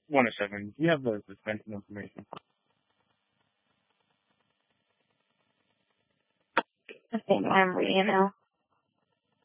1 or 7. Do you have the suspension information? I think I'm reading now.